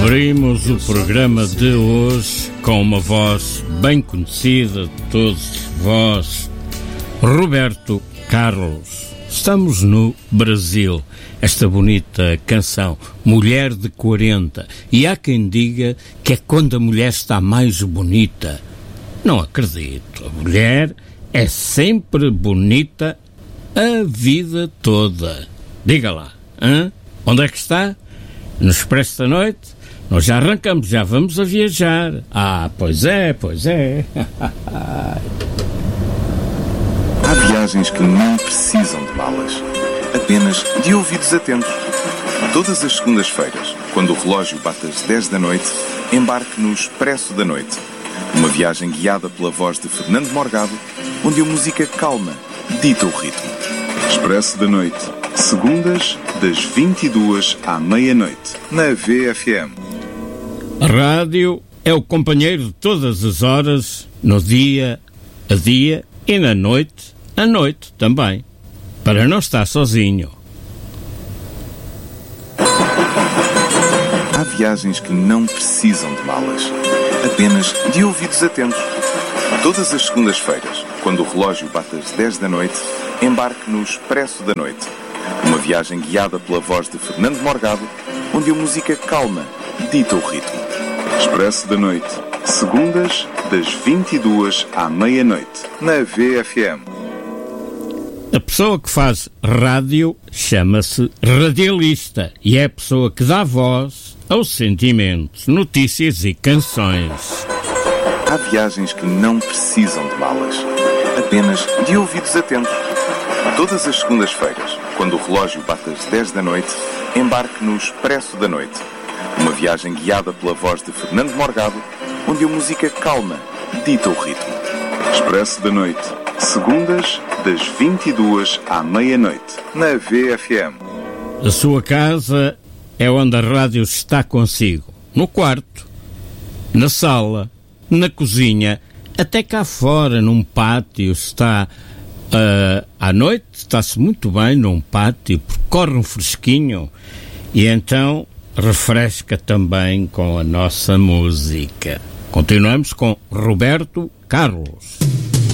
Abrimos o programa de hoje com uma voz bem conhecida de todos vós, Roberto Carlos. Estamos no Brasil. Esta bonita canção, Mulher de 40, e há quem diga que é quando a mulher está mais bonita. Não acredito. A mulher é sempre bonita a vida toda. Diga lá, hein? Onde é que está? No Expresso da Noite? Nós já arrancamos, já vamos a viajar. Ah, pois é, pois é. Há viagens que não precisam de malas, apenas de ouvidos atentos. Todas as segundas-feiras, quando o relógio bate às 10 da noite, embarque no Expresso da Noite. Uma viagem guiada pela voz de Fernando Morgado, onde a música calma dita o ritmo. Expresso da Noite, segundas, das 22 à meia-noite, na VFM. A rádio é o companheiro de todas as horas, no dia a dia e na noite a noite também, para não estar sozinho. Há viagens que não precisam de malas, apenas de ouvidos atentos. Todas as segundas-feiras, quando o relógio bate às 10 da noite, embarque no Expresso da Noite. Uma viagem guiada pela voz de Fernando Morgado, onde a música calma dita o ritmo. Expresso da Noite, segundas, das 22 à meia-noite, na VFM. A pessoa que faz rádio chama-se radialista e é a pessoa que dá voz aos sentimentos, notícias e canções. Há viagens que não precisam de malas, apenas de ouvidos atentos. Todas as segundas-feiras, quando o relógio bate às 10 da noite, embarque no Expresso da Noite. Uma viagem guiada pela voz de Fernando Morgado, onde a música calma dita o ritmo. Expresso da Noite, segundas, das 22 à meia-noite, na VFM. A sua casa é onde a rádio está consigo. No quarto, na sala, na cozinha, até cá fora, num pátio, está... à noite está-se muito bem num pátio, porque corre um fresquinho e então refresca também com a nossa música. Continuamos com Roberto Carlos.